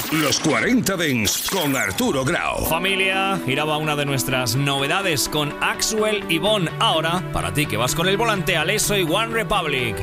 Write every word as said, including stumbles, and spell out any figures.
Los cuarenta Dents con Arturo Grau. Familia, giraba una de nuestras novedades con Axwell y Bon. Ahora, para ti que vas con el volante, Alesso y One Republic.